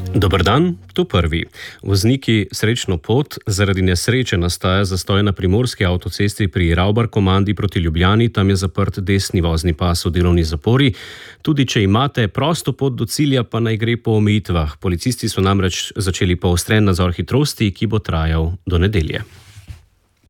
Dober dan, tu prvi. Vozniki, srečno pot. Zaradi nesreče nastaja zastoj na primorski avtocesti pri Ravbar-Komandi proti Ljubljani. Tam je zaprt desni vozni pas v delovni zapori. Tudi če imate prosto pot do cilja, pa naj gre po omejitvah. Policisti so namreč začeli poostren nadzor hitrosti, ki bo trajal do nedelje.